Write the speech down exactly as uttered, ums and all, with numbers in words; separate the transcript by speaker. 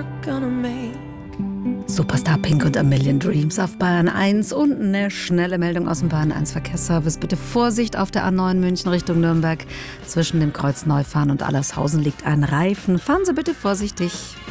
Speaker 1: we're gonna make.
Speaker 2: Superstar Pink und A Million Dreams auf Bayern eins und eine schnelle Meldung aus dem Bayern eins Verkehrsservice. Bitte Vorsicht auf der A neun München Richtung Nürnberg. Zwischen dem Kreuz Neufahren und Allershausen liegt ein Reifen. Fahren Sie bitte vorsichtig.